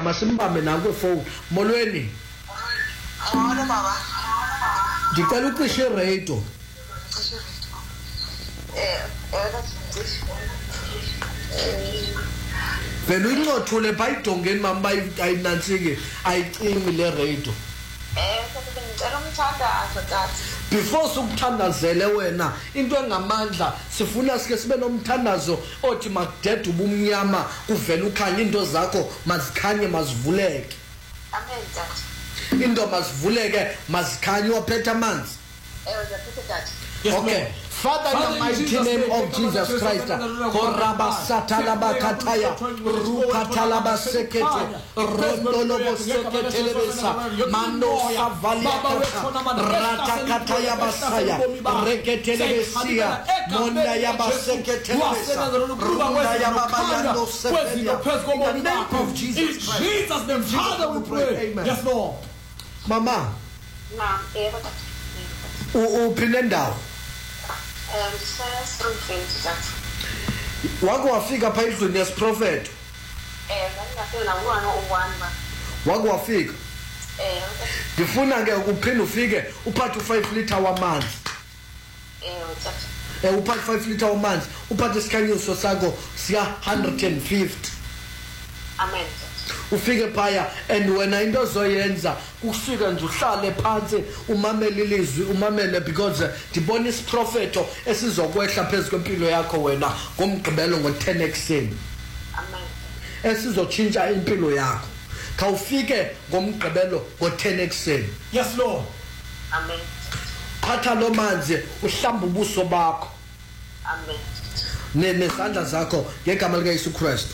masimbambe nanku phone. Molweni. Baba. Ndicela ucishe radio. Vele uyicothule bayidongeni mama ayinantsiki ayicimi le radio. Ngicela umthandazo tata. Before sokuthandazele wena into engamandla sifuna sike sibe nomthandazo othi makudede ubumnyama kuvela ukhanya into zakho mazikhanye mazivuleke. Amen tata. Into mazivuleke mazikhanye waphethe amanzi. Zaphethe tata. Okay. Father, in the mighty name of Jesus Christ, Koraba Satalaba Kataya, Rukatalaba Sekete, Rondolobo Seketelebesa, Mando Savalia Ratakataya Basaya, Reketelebesia, Monda Yaba Seketelebesa, Runda Yaba Yando Sepelia. In the name of Jesus Christ. In Jesus' name, Father, we pray. Amen. Yes, Lord. Mama, upinenda. Wako wafika pha endlini yesiprofeto? Wako wafika? Ndifuna ke ukuphinde ufike uphathe u5 liter wamanzi. Uphathe 5 liter wamanzi, uphathe isikhanyiso sakho siya 150. Amen. Ufike phaya and wena into ozoyenza kusika nje uhlale phansi umamele ilizwi umamele because ndibona isiprofeto esizokwehla phezulu kwempilo yakho wena ngomgqibelo ngo10 ekseni. Amen. Esizotshintsha impilo yakho. Khawufike ngomgqibelo ngo10 ekseni. Yes, Lord. Amen. Phatha lo manzi uhlamba ubuso bakho. Amen. Nezandla zakho ngegama lika Yesu Kristu.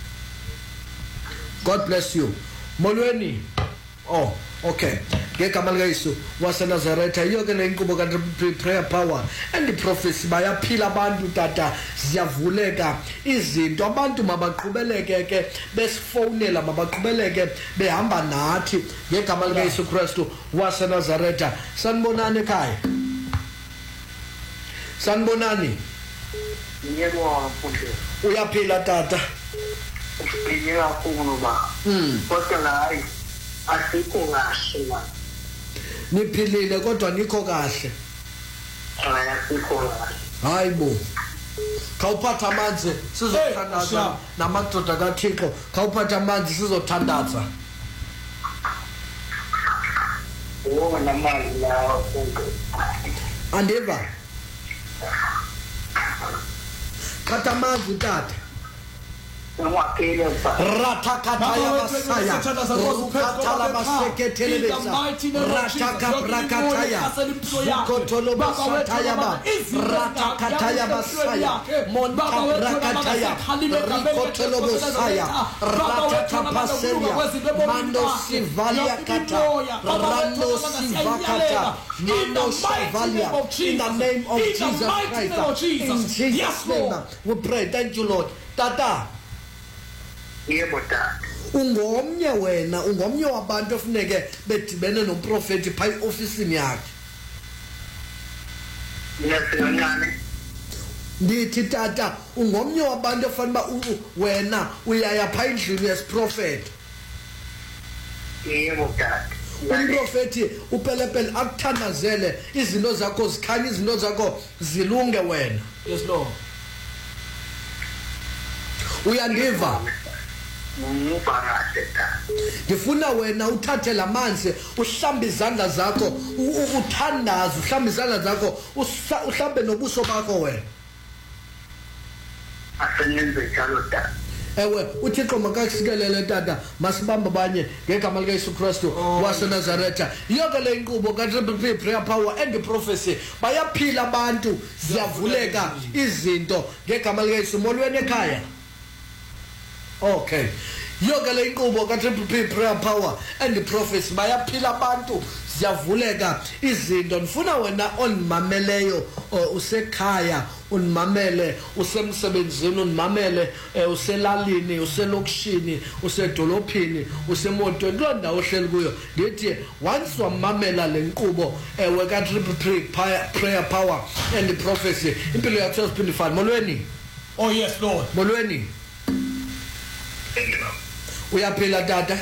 God bless you. Molweni. Oh, okay. Ngegama lika Yesu waseNazaretha yonke le inkqubo ka prayer power and the prophecy bayaphila abantu tata ziyavuleka izinto abantu mabaqhubeleke ke besifonela mabaqhubeleke behamba nathi ngegama lika Yesu Kristu waseNazaretha. Sanibonani ekhaya. Sanibonani. Yebo mfundisi. Uyaphila tata. Uphila kakhulu ba. Kodwa hayi asikho kahle la. Niphilile kodwa nikho kahle. Asikho kahle. Hayibo. Khawuphatha amanzi sizothandaza namadoda kaThixo. Khawuphatha amanzi sizothandaza. Wona manje la mfundisi. Andeva. Phatha amanzi tata. Ratakataya basaya, Rukatala baseketelebesa, Ratakaprakataya, Sukotolo basataya ba, Ratakataya basaya, Montaprakataya, Rikotolo basaya, Ratakapaselia, Mando Sivalia kata, Rando Sivakata, Mando Sivalia, in the name of Jesus Christ, in Jesus' name, we pray. Thank you, Lord. Tata. Yebo tata. Ungomnye wena ungomnye wabantu ofuneke bedibene nomprofeti pha eofisini yakhe. Ngiyasencane. Ndithi tata ungomnye wabantu ofanele wena uyaya pha endlini yesiprofeti. Yebo tata. Umprofeti upelepele akuthandazele izinto zakho zikhanye izinto zakho zilunge wena. Yes, Lord. Uyandiva? Ngibharaseta. Ngifuna wena uthathe lamanzi uhlambe izandla zakho uthandaze uhlambe izandla zakho uhlambe nobuso bakho wena. Asenenze njalo tata. Ewe uThixo makakusikelele tata masibamba abanye ngegama lika Yesu Kristu waseNazaretha. Yonke le inkqubo ka prayer power and the prophecy bayaphila abantu ziyavuleka izinto ngegama lika Yesu. Molweni ekhaya. Okay. Yonke le inkqubo ka prayer power and the prophecy bayaphila abantu ziyavuleka izinto. Ndifuna wena onimameleyo usekhaya unimamele usemsebenzini unimamele uselalini uselokishini usedolophini usemotweni lo ndawo ohleli kuyo ndithi once wamamela le nkqubo ewe ka prayer power and the prophecy impilo yakho sesiphindifana. Molweni. Oh yes, Lord. Molweni. Uyaphila tata?